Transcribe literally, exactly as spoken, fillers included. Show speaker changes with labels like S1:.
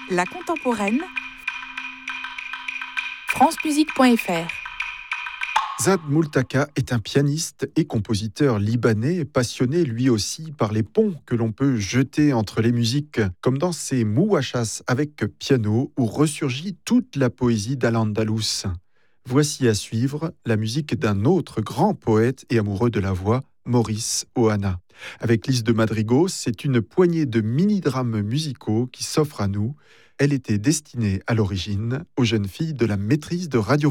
S1: La contemporaine, francemusique point f r.
S2: Zad Moultaka est un pianiste et compositeur libanais, passionné lui aussi par les ponts que l'on peut jeter entre les musiques, comme dans ses Mouachas avec piano où ressurgit toute la poésie d'Al-Andalus. Voici à suivre la musique d'un autre grand poète et amoureux de la voix, Maurice Ohana. Avec Lys de Madrigal, c'est une poignée de mini-drames musicaux qui s'offrent à nous. Elle était destinée à l'origine aux jeunes filles de la maîtrise de radio